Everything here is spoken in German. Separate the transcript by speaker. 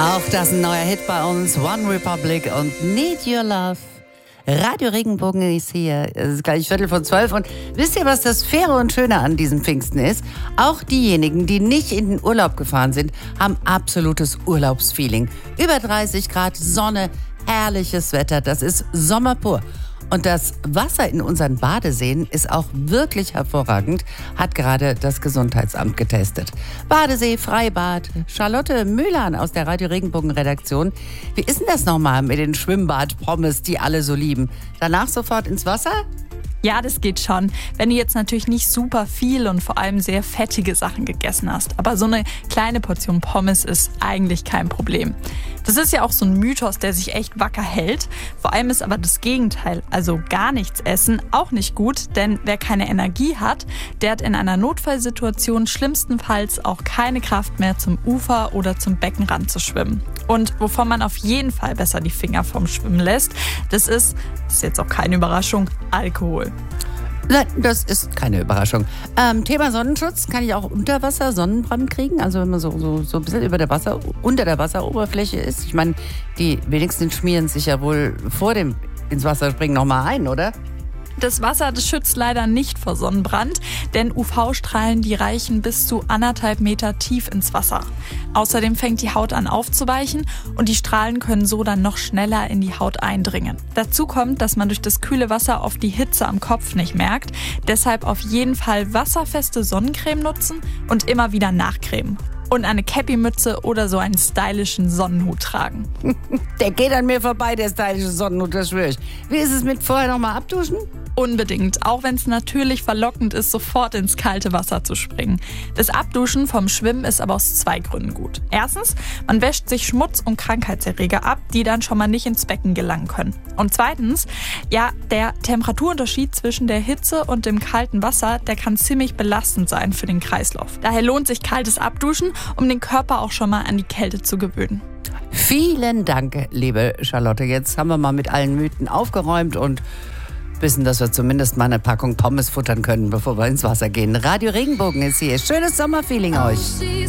Speaker 1: Auch das ist ein neuer Hit bei uns, One Republic und Need Your Love. Radio Regenbogen ist hier, es ist gleich 11:45 und wisst ihr, was das Faire und Schöne an diesem Pfingsten ist? Auch diejenigen, die nicht in den Urlaub gefahren sind, haben absolutes Urlaubsfeeling. Über 30 Grad, Sonne, herrliches Wetter, das ist Sommer pur. Und das Wasser in unseren Badeseen ist auch wirklich hervorragend, hat gerade das Gesundheitsamt getestet. Badesee, Freibad, Charlotte Mühlern aus der Radio Regenbogen Redaktion. Wie ist denn das nochmal mit den Schwimmbad-Pommes, die alle so lieben? Danach sofort ins Wasser?
Speaker 2: Ja, das geht schon, wenn du jetzt natürlich nicht super viel und vor allem sehr fettige Sachen gegessen hast. Aber so eine kleine Portion Pommes ist eigentlich kein Problem. Das ist ja auch so ein Mythos, der sich echt wacker hält. Vor allem ist aber das Gegenteil, also gar nichts essen, auch nicht gut. Denn wer keine Energie hat, der hat in einer Notfallsituation schlimmstenfalls auch keine Kraft mehr, zum Ufer oder zum Beckenrand zu schwimmen. Und wovon man auf jeden Fall besser die Finger vom Schwimmen lässt, das ist jetzt auch keine Überraschung, Alkohol.
Speaker 1: Nein, das ist keine Überraschung. Thema Sonnenschutz, kann ich auch unter Wasser Sonnenbrand kriegen? Also wenn man so ein bisschen unter der Wasseroberfläche ist. Ich meine, die wenigsten schmieren sich ja wohl vor dem ins Wasser springen nochmal ein, oder?
Speaker 2: Das Wasser, das schützt leider nicht vor Sonnenbrand, denn UV-Strahlen, die reichen bis zu 1,5 Meter tief ins Wasser. Außerdem fängt die Haut an aufzuweichen und die Strahlen können so dann noch schneller in die Haut eindringen. Dazu kommt, dass man durch das kühle Wasser oft die Hitze am Kopf nicht merkt. Deshalb auf jeden Fall wasserfeste Sonnencreme nutzen und immer wieder nachcremen. Und eine Cappy-Mütze oder so einen stylischen Sonnenhut tragen.
Speaker 1: Der geht an mir vorbei, der stylische Sonnenhut, das schwöre ich. Wie ist es mit vorher nochmal abduschen?
Speaker 2: Unbedingt, auch wenn es natürlich verlockend ist, sofort ins kalte Wasser zu springen. Das Abduschen vom Schwimmen ist aber aus 2 Gründen gut. Erstens, man wäscht sich Schmutz und Krankheitserreger ab, die dann schon mal nicht ins Becken gelangen können. Und zweitens, ja, der Temperaturunterschied zwischen der Hitze und dem kalten Wasser, der kann ziemlich belastend sein für den Kreislauf. Daher lohnt sich kaltes Abduschen, um den Körper auch schon mal an die Kälte zu gewöhnen.
Speaker 1: Vielen Dank, liebe Charlotte. Jetzt haben wir mal mit allen Mythen aufgeräumt und wissen, dass wir zumindest mal eine Packung Pommes futtern können, bevor wir ins Wasser gehen. Radio Regenbogen ist hier. Schönes Sommerfeeling euch.